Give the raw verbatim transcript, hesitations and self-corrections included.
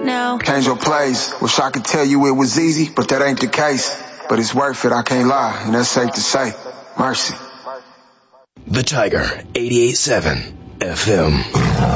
right now. Change your plays. Wish I could tell you it was easy, but that ain't the case. But it's worth it, I can't lie, and that's safe to say. Mercy. The Tiger, eighty-eight point seven F M.